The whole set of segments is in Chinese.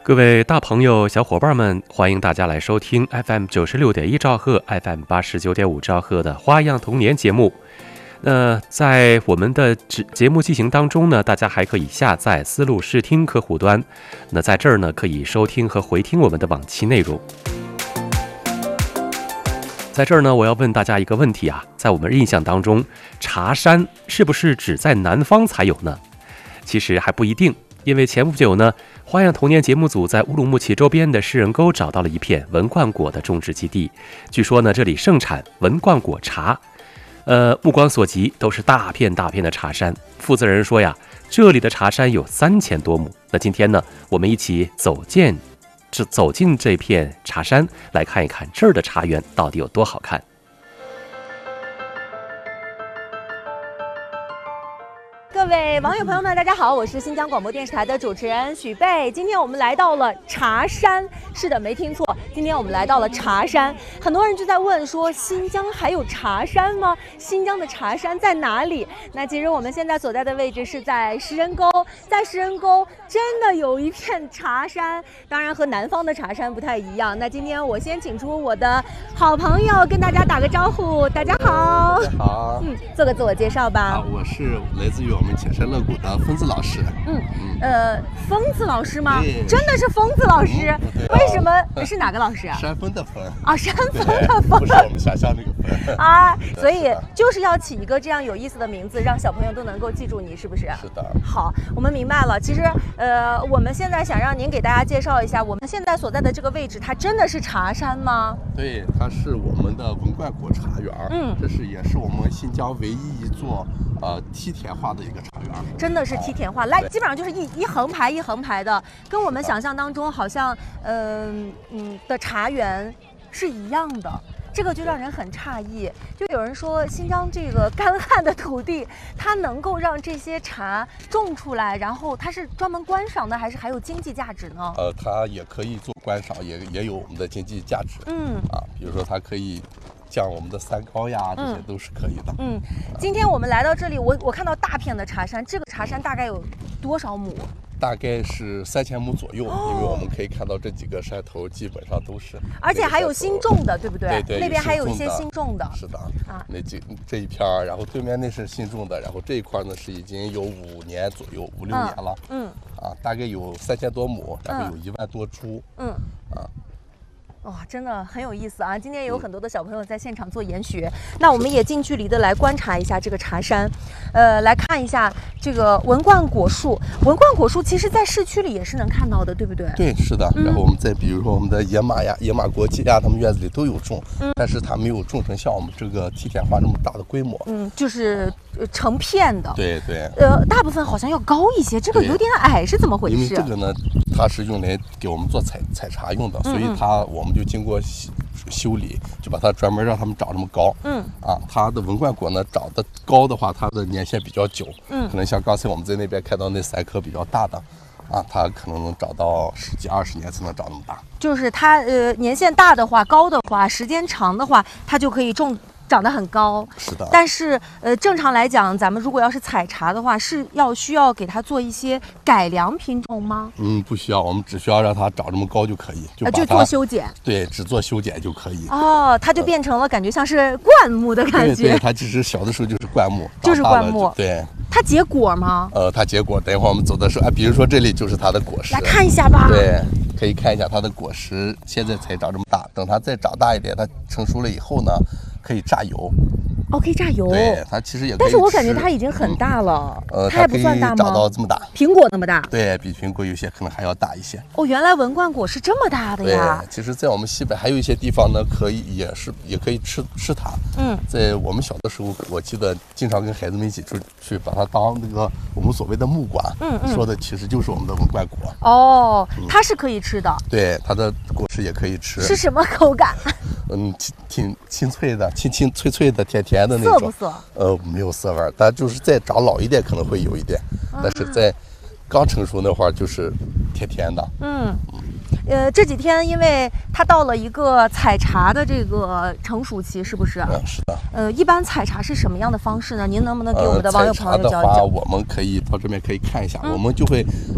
各位大朋友、小伙伴们，欢迎大家来收听 FM96.1兆赫、FM89.5兆赫的花样童年节目。在我们的节目进行当中呢，大家还可以下载思路视听客户端。那在这儿呢，可以收听和回听我们的往期内容。在这儿呢，我要问大家一个问题啊，在我们印象当中，茶山是不是只在南方才有呢？其实还不一定，因为前不久呢，花样童年节目组在乌鲁木齐周边的诗人沟找到了一片文冠果的种植基地，据说呢，这里盛产文冠果茶。目光所及都是大片大片的茶山。负责人说呀，这里的茶山有3000多亩。那今天呢，我们一起走进这片茶山，来看一看这儿的茶园到底有多好看。 各位网友朋友们，大家好，我是新疆广播电视台的主持人许贝。今天我们来到了茶山，是的，没听错，今天我们来到了茶山。很多人就在问说，新疆还有茶山吗？新疆的茶山在哪里？那其实我们现在所在的位置是在石人沟，在石人沟真的有一片茶山，当然和南方的茶山不太一样。那今天我先请出我的好朋友跟大家打个招呼，大家好。 大家好， 做个自我介绍吧。 我是来自于我们浅山乐谷的疯子老师。 疯子老师吗？ 对， 真的是疯子老师。为什么是哪个老师啊？ 山峰的峰啊，山峰的峰， 不是我们想象那个峰啊。所以就是要起一个这样有意思的名字，让小朋友都能够记住你，是不是？ 是的。 好，我们明白了。其实我们现在想让您给大家介绍一下，我们现在所在的这个位置，它真的是茶山吗？ 对，它是我们的文冠果茶园。这也是我们新疆唯一一座梯田化的一个茶园。 真的是梯田化，来，基本上就是一横排一横排的，跟我们想象当中好像的茶园是一样的。这个就让人很诧异，就有人说新疆这个干旱的土地，它能够让这些茶种出来，然后它是专门观赏的，还是还有经济价值呢？ 它也可以做观赏，也有我们的经济价值。比如说它可以降我们的三高呀，这些都是可以的。 今天我们来到这里，我看到大片的茶山，这个茶山大概有多少亩？ 大概是3000亩左右，因为我们可以看到这几个山头基本上都是， 而且还有新种的，对不对？ 对， 那边还有一些新种的。 是的啊，这一片，然后对面那是新种的，然后这一块呢是已经有5年左右，5、6年了。大概有3000多亩，然后有1万多株。 哇，真的很有意思啊！今天也有很多的小朋友在现场做研学，那我们也近距离的来观察一下这个茶山，来看一下这个文冠果树。文冠果树其实在市区里也是能看到的，对不对？ 对，是的。然后我们再比如说我们的野马呀、野马国际呀，他们院子里都有种，但是它没有种成像我们这个梯田化这么大的规模。 就是成片的。 对对。 大部分好像要高一些，这个有点矮，是怎么回事？ 因为这个呢，它是用来给我们做采茶用的，所以我们就经过修理，就把它专门让它们长这么高。它的文冠果呢长得高的话，它的年限比较久。可能像刚才我们在那边看到那3棵比较大的，它可能能长到10几20年才能长那么大。 就是它年限大的话，高的话，时间长的话，它就可以长得很高。 是的。 但是正常来讲，咱们如果要是采茶的话，是需要给它做一些改良品种吗？ 不需要，我们只需要让它长这么高就可以， 就做修剪。 对，只做修剪就可以。 它就变成了感觉像是灌木的感觉。 对，它其实小的时候就是灌木， 就是灌木。 对。 它结果吗？ 它结果，等一会儿我们走的时候，比如说这里就是它的果实， 来看一下吧。 对，可以看一下它的果实，现在才长这么大，等它再长大一点，它成熟了以后呢，可以榨油。 可以榨油。 对，它其实也可以吃。 但是我感觉它已经很大了。它还不算大吗？ 长到这么大， 苹果那么大。 对，比苹果有些可能还要大一些。 原来文冠果是这么大的呀。 对，其实在我们西北还有一些地方呢，也可以吃它。在我们小的时候，我记得经常跟孩子们一起出去，把它当那个我们所谓的木瓜。说的其实就是我们的文冠果。 它是可以吃的。 对，它的果实也可以吃。 是什么口感？ 挺清脆的，清脆脆的，甜甜的那种。 涩不涩？ 没有涩味，但就是再长老一点可能会有一点，但是在刚成熟那会儿就是甜甜的。 这几天因为它到了一个采茶的这个成熟期，是不是？ 是的。 一般采茶是什么样的方式呢？您能不能给我们的网友朋友教一教？ 采茶的话，我们可以到这边可以看一下，我们就会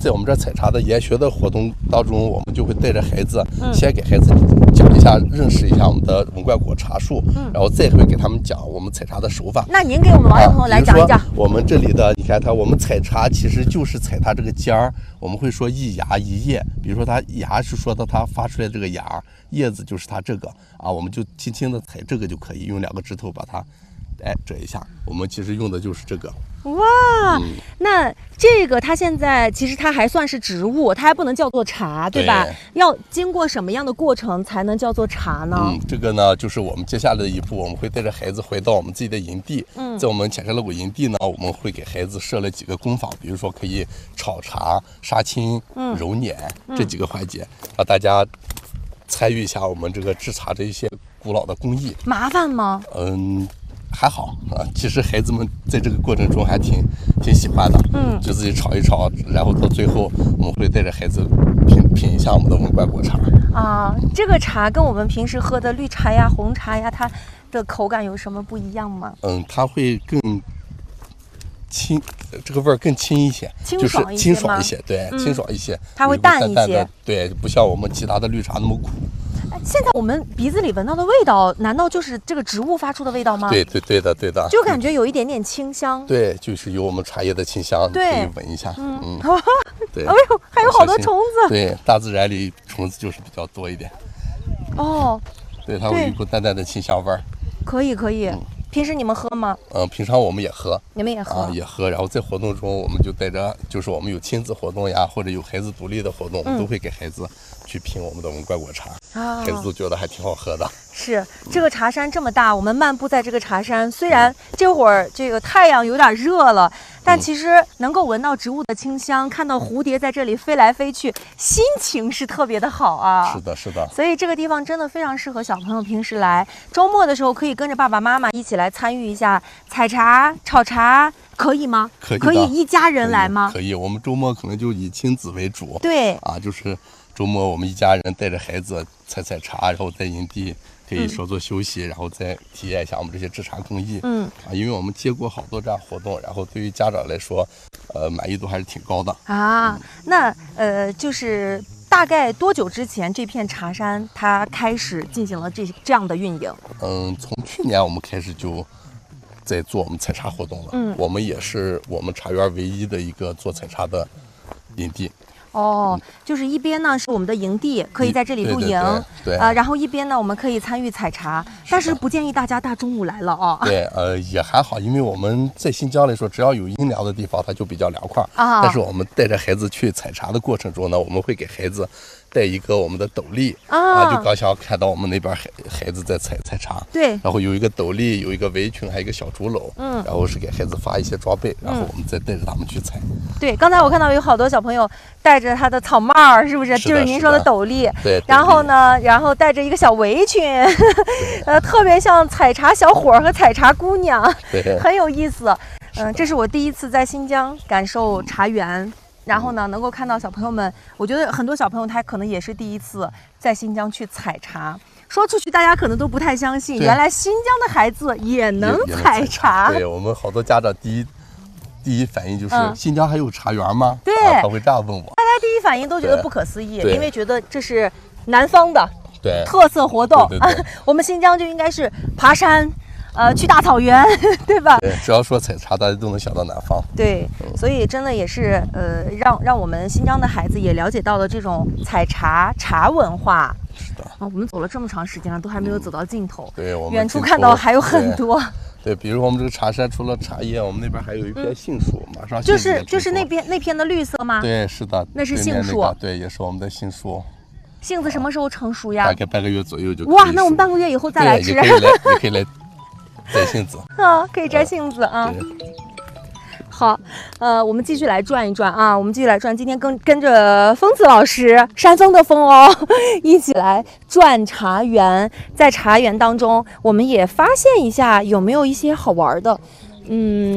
在我们这采茶的研学的活动当中，我们就会带着孩子，先给孩子讲一下、认识一下我们的文冠果茶树，然后再会给他们讲我们采茶的手法。 那您给我们网友朋友来讲一讲。 我们这里的，你看我们采茶其实就是采它这个尖儿，我们会说一芽一叶，比如说它芽是说到它发出来这个芽，叶子就是它这个啊，我们就轻轻的采这个就可以，用2个指头把它，折一下。我们其实用的就是这个。 哇，那这个它现在其实它还算是植物，它还不能叫做茶，对吧？要经过什么样的过程才能叫做茶呢？ 这个呢，就是我们接下来的一步，我们会带着孩子回到我们自己的营地。在我们浅山乐谷营地呢，我们会给孩子设了几个工坊，比如说可以炒茶、杀青、揉捻这几个环节，让大家参与一下我们这个制茶的一些古老的工艺。 麻烦吗？ 还好啊，其实孩子们在这个过程中还挺喜欢的，就自己炒一炒，然后到最后我们会带着孩子品一下我们的文冠果茶啊。这个茶跟我们平时喝的绿茶呀、红茶呀，它的口感有什么不一样吗？ 它会更轻，这个味儿更轻一些，就是清爽一些，对，清爽一些， 它会淡一些， 对，不像我们其他的绿茶那么苦。 现在我们鼻子里闻到的味道，难道就是这个植物发出的味道吗？ 对的， 就感觉有一点点清香。 对，就是有我们茶叶的清香，可以闻一下。对。 哎呦，还有好多虫子。 对，大自然里虫子就是比较多一点。 哦。 对，它会有一股淡淡的清香味儿。 可以。平时你们喝吗？ 平常我们也喝。 你们也喝？ 也喝。然后在活动中，我们就带着，就是我们有亲子活动呀，或者有孩子独立的活动，我们都会给孩子去品我们的文冠果茶。孩子都觉得还挺好喝的。 是，这个茶山这么大，我们漫步在这个茶山，虽然这会儿这个太阳有点热了，但其实能够闻到植物的清香，看到蝴蝶在这里飞来飞去，心情是特别的好啊。 是的。 所以这个地方真的非常适合小朋友平时来，周末的时候可以跟着爸爸妈妈一起来参与一下采茶、炒茶，可以吗？可以一家人来吗？ 可以，我们周末可能就以亲子为主。 对啊，就是周末我们一家人带着孩子采茶，然后在营地可以稍作休息，然后再体验一下我们这些制茶工艺。因为我们接过好多这样活动，然后对于家长来说，满意度还是挺高的啊。那就是大概多久之前这片茶山它开始进行了这样的运营？ 从去年我们开始就在做我们采茶活动了。我们也是我们茶园唯一的一个做采茶的营地。 就是一边呢是我们的营地，可以在这里露营， 对， 然后一边呢我们可以参与采茶，但是不建议大家大中午来了啊。 对，也还好，因为我们在新疆来说，只要有阴凉的地方，它就比较凉快啊。但是我们带着孩子去采茶的过程中呢，我们会给孩子带一个我们的斗笠就刚想看到我们那边孩子在采茶， 对， 然后有一个斗笠，有一个围裙，还有一个小竹篓，然后是给孩子发一些装备，然后我们再带着他们去采。 对，刚才我看到有好多小朋友带着他的草帽，是不是？就是您说的斗笠。 对。 然后呢，带着一个小围裙，特别像采茶小伙和采茶姑娘，很有意思。这是我第一次在新疆感受茶园。然后呢，能够看到小朋友们，我觉得很多小朋友他可能也是第一次在新疆去采茶。说出去大家可能都不太相信，原来新疆的孩子也能采茶。 对，我们好多家长第一反应就是新疆还有茶园吗？ 对， 他会这样问我。 大家第一反应都觉得不可思议，因为觉得这是南方的特色活动。 对， 我们新疆就应该是爬山。去大草原，对吧？ 对，只要说采茶，大家都能想到南方。 对，所以真的也是让我们新疆的孩子也了解到了这种采茶文化。 是的。 我们走了这么长时间了，都还没有走到尽头。 对，我们远处看到还有很多。 对，比如我们这个茶山，除了茶叶，我们那边还有一片杏树，马上就是那片的绿色吗？ 对，是的， 那是杏树。 对，也是我们的杏树。 杏子什么时候成熟呀？ 大概半个月左右就可以。 哇，那我们半个月以后再来吃。 也可以来。摘杏子可以摘杏子啊。好，我们继续来转一转啊，我们继续来转。今天跟着疯子老师，山峰的峰哦，一起来转茶园。在茶园当中，我们也发现一下有没有一些好玩的。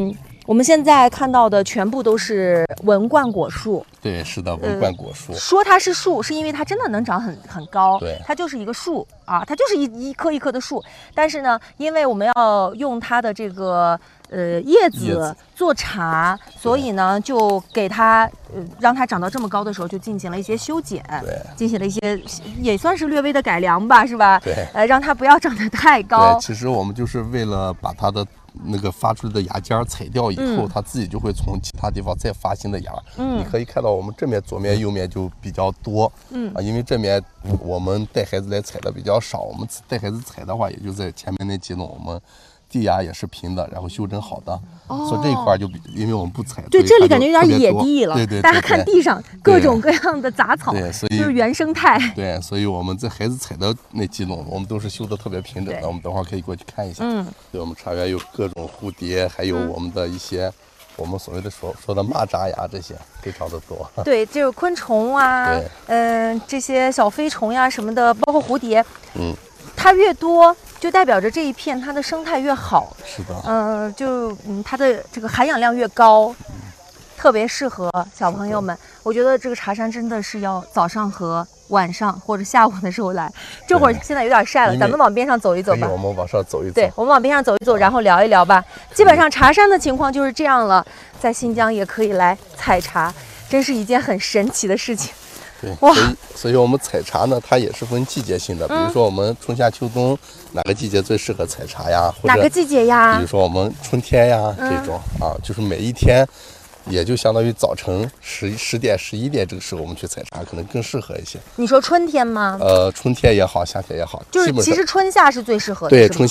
我们现在看到的全部都是文冠果树。 对，是的，文冠果树。 说它是树，是因为它真的能长很高。 对， 它就是一个树啊，它就是一棵一棵的树。但是呢，因为我们要用它的这个叶子做茶，所以呢，就给它让它长到这么高的时候，就进行了一些修剪， 对， 进行了一些也算是略微的改良吧，是吧？ 对， 让它不要长得太高。 对，其实我们就是为了把它的那个发出的芽尖采掉以后，它自己就会从其他地方再发新的芽。你可以看到我们这面左面右面就比较多。因为这面我们带孩子来采的比较少，我们带孩子采的话，也就在前面那几垄，我们地芽也是平的，然后修整好的。所以这一块就因为我们不采， 对，这里感觉有点野地了。 对， 大家看地上各种各样的杂草， 对，所以就是原生态。 对，所以我们在孩子采的那几垄，我们都是修的特别平整的。我们等会儿可以过去看一下。对，我们茶园有各种蝴蝶，还有我们的一些我们所谓的说的蚂蚱呀，这些非常的多。 对，就是昆虫啊，这些小飞虫呀什么的，包括蝴蝶。它越多，就代表着这一片它的生态越好。 是的。 它的这个含氧量越高，特别适合小朋友们。我觉得这个茶山真的是要早上和晚上或者下午的时候来。这会儿现在有点晒了，咱们往边上走一走吧。 我们往上走一走。 对，我们往边上走一走，然后聊一聊吧。基本上茶山的情况就是这样了，在新疆也可以来采茶，真是一件很神奇的事情。 对，所以我们采茶呢，它也是分季节性的。比如说我们春夏秋冬哪个季节最适合采茶呀？或者哪个季节呀？ 比如说我们春天呀，这种啊，就是每一天，也就相当于早晨10点、11点这个时候我们去采茶，可能更适合一些。 你说春天吗？ 春天也好，夏天也好， 就是其实春夏是最适合的。 对，春